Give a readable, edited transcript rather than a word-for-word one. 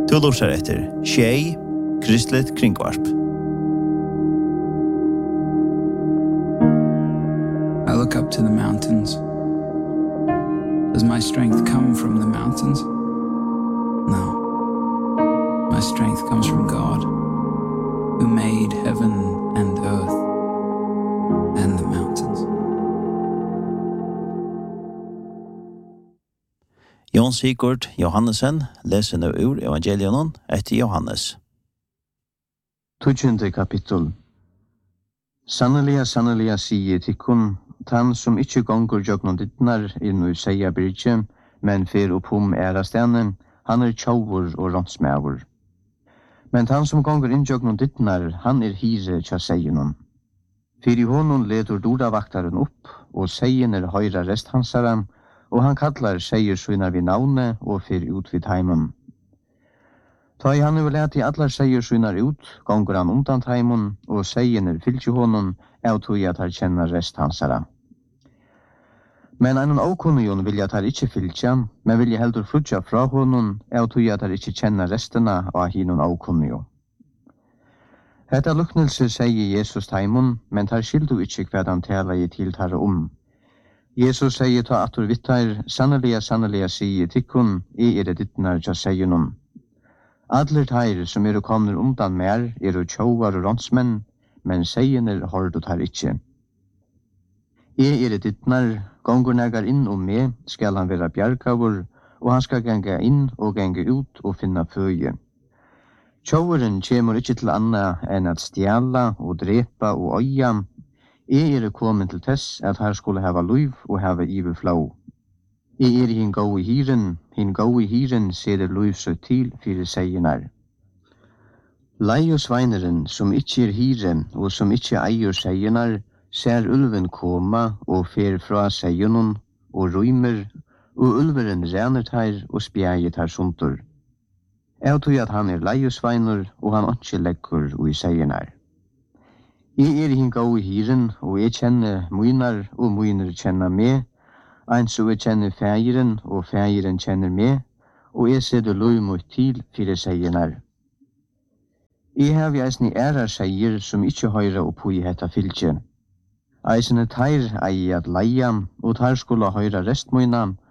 Du lurer etter Tjej, Kristlet Kringvarp. I look up to the mountains. Does my strength come from the mountains? No. My strength comes from God, who made heaven and earth and the mountains. Jon Sigurd Johannesen leser nå ur evangelion etter Johannes. 20. kapittel. Sanneliga, sanneliga sier tikkun, han som ikkje gongur jøgnon dittnar inn i seia byrkje, men fer opp ærastene, han tjovur og rånsmævur. Men han som gongur inn jøgnon dittnar, han hire tja seienun. Fyri honon leder dordavaktaren opp, og seien høyra resthansara, og han kallar seier sunar vid navne og fyr ut vid heimun. Ta i han let i allar seier sunar ut, gongur han undan heimun, og seien fylgje honom, av tog at han kjenner resthansara. Men einen åkunnigon vilja at han ikkje fylgja, men vilja heldur flutja fra honom, av tog at han ikkje kjenner restena av hinon åkunnigon. Hetta luknelse seier Jesus heimun, men tar skildu ikkje hva han tala i tiltare Jesus sier ta atur vittar, sanneliga, sanneliga sier tikkun, dittnar tja seienun. Adler teir som komner undan mer, tjauar og rånsmenn, men seiener hårdu tar ikkje. Dittnar, gongur negar inn me, skal han vera bjargavur, og han skal ganga inn og ganga ut og finna føye. Tjauaren kjemur ikkje til anna enn at stjala og drepa og øya, kommet til tess at her skulle hava luiv og hava iverflau. Hin gau i hiren seder luiv søtt til fyrir seinar. Leiosveineren som ikkje hire og som ikkje eier seinar, ser ulven koma og fer fra seienun og rymer, og ulveren rener her og spjæget her suntur. Jeg tror at han leiosveiner og han ikkje leggur og i seinar. Hin gau i hiren, og jeg kjenner munar, og munar kjenner meg, eins og jeg kjenner fægiren, og fægiren kjenner meg, og jeg seder løy mot til fyrir seinar. Jeg har eisne seier som ikkje høyra oppo i hetta fylgje. Eisne teir eie at leia, og teir skulle høyra restmuina,